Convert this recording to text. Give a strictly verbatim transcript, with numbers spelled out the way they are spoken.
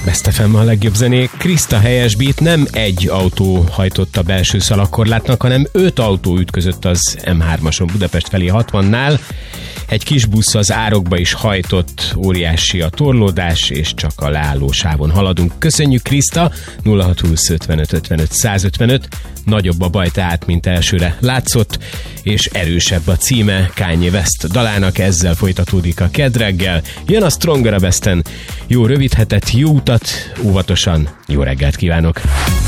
Best ef em a legjobb zenék. Krista helyesbít, nem egy autó hajtott a belső szalagkorlátnak, hanem öt autó ütközött az em hármason Budapest felé hatvannál. Egy kis busz az árokba is hajtott, óriási a torlódás, és csak a leálló sávon haladunk. Köszönjük, Krista! nulla hat húsz ötvenöt ötvenöt százötvenöt. Nagyobb a baj tehát, mint elsőre látszott, és erősebb a címe Kanye West dalának, ezzel folytatódik a Kedd reggel. Jön a Stronger a Besten. Jó rövid hetet, jó utat, óvatosan, jó reggelt kívánok!